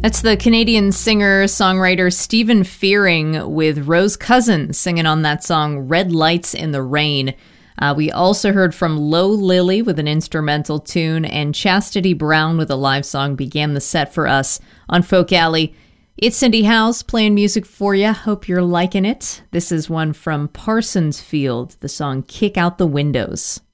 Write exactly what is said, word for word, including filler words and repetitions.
That's the Canadian singer-songwriter Stephen Fearing with Rose Cousins singing on that song Red Lights in the Rain. Uh, we also heard from Low Lily with an instrumental tune, and Chastity Brown with a live song began the set for us on Folk Alley. It's Cindy House playing music for you. Hope you're liking it. This is one from Parsons Field, the song Kick Out the Windows.